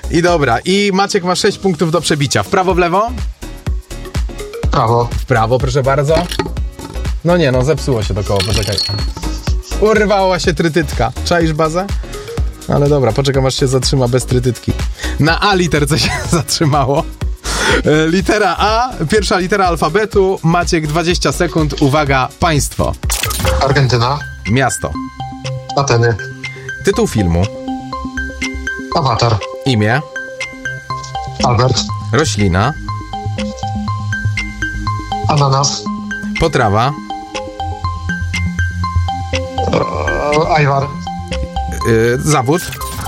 I dobra, i Maciek ma 6 punktów do przebicia. W prawo, w lewo? Prawo. W prawo, proszę bardzo. No nie, no zepsuło się to koło, poczekaj. Urwała się trytytka. Czaisz bazę? Ale dobra, poczekam aż się zatrzyma bez trytytki. Na A literce się zatrzymało. Litera A, pierwsza litera alfabetu. Maciek, 20 sekund. Uwaga, państwo. Argentyna. Miasto. Ateny. Tytuł filmu. Awatar. Imię. Albert. Roślina. Ananas. Potrawa. Ajwar. Zawód.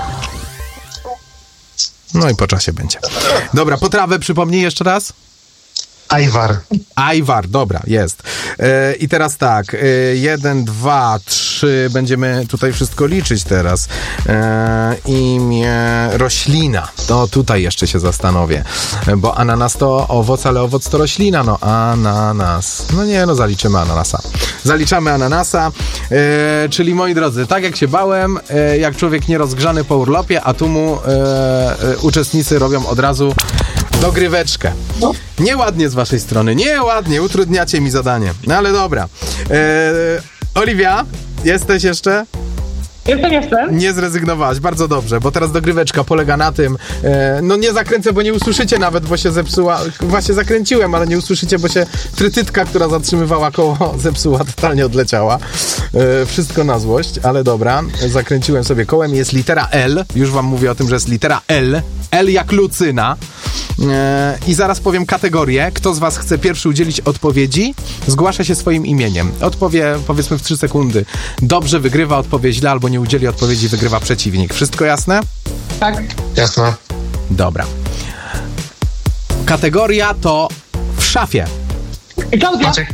No i po czasie będzie. Dobra, potrawę przypomnij jeszcze raz. Ajwar. Ajwar, dobra, jest. I teraz tak, 1, 2, 3, będziemy tutaj wszystko liczyć teraz. Imię, roślina, to tutaj jeszcze się zastanowię, bo ananas to owoc, ale owoc to roślina, no ananas. No nie, no zaliczymy ananasa. Zaliczamy ananasa, czyli moi drodzy, tak jak się bałem, jak człowiek nierozgrzany po urlopie, a tu mu uczestnicy robią od razu dogryweczkę. Nieładnie z waszej strony, nieładnie, utrudniacie mi zadanie. No ale dobra. Oliwia, jesteś jeszcze? Jestem. Nie zrezygnowałaś, bardzo dobrze, bo teraz dogryweczka polega na tym, no nie zakręcę, bo nie usłyszycie nawet, bo się zepsuła, właśnie zakręciłem, ale nie usłyszycie, bo się trytytka, która zatrzymywała koło, zepsuła, totalnie odleciała. Wszystko na złość, ale dobra, zakręciłem sobie kołem, jest litera L, już wam mówię o tym, że jest litera L, L jak Lucyna. I zaraz powiem kategorię. Kto z was chce pierwszy udzielić odpowiedzi, zgłasza się swoim imieniem. Odpowie, powiedzmy, w 3 sekundy. Dobrze, wygrywa, odpowie źle, albo nie udzieli odpowiedzi, wygrywa przeciwnik. Wszystko jasne? Tak. Jasne. Dobra. Kategoria to w szafie. Klaudia. Maciek.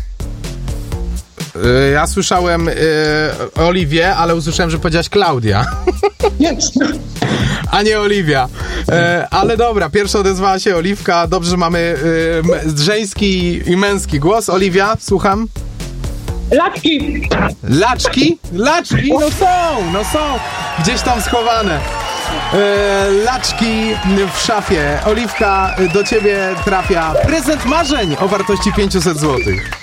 Ja słyszałem Oliwię, ale usłyszałem, że powiedziałaś Klaudia. Jest. A nie Oliwia. Ale dobra, pierwsza odezwała się Oliwka. Dobrze, że mamy żeński i męski głos. Oliwia, słucham. Laczki. Laczki? Laczki? No są. Gdzieś tam schowane. Laczki w szafie. Oliwka, do ciebie trafia prezent marzeń o wartości 500 zł.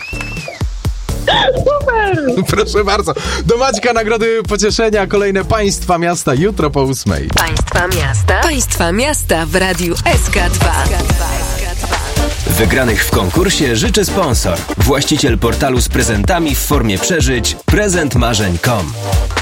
Super. Proszę bardzo. Do Maćka nagrody pocieszenia. Kolejne Państwa Miasta jutro po 8. Państwa Miasta w Radiu SK2. Wygranych w konkursie życzy sponsor. Właściciel portalu z prezentami w formie przeżyć prezentmarzeń.com.